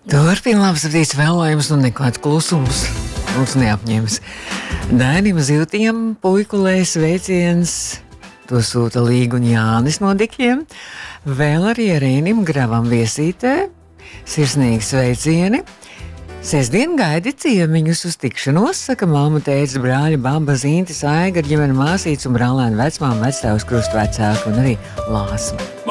Turpin labs rīts vēlējums un nekāds klusums mums neapņems. Dainim Ziltiņam puikulē sveiciens, to sūta Līga un Jānis no Dikiem. Vēl arī Rīnim Gravam viesītē sirsnīgi sveicieni. Sestdien gaidi ciemiņus uz tikšanos, saka mamma, tētis, brāļi, baba, zīntis, aiga, ģimene, māsīts un brālēni, vecmāma, vectēvs, krustvecāki un arī lāsma.